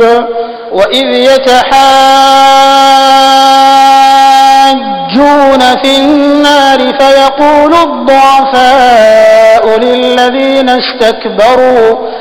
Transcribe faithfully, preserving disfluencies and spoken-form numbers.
وإذ يتحاجون في النار فيقول الضعفاء للذين استكبروا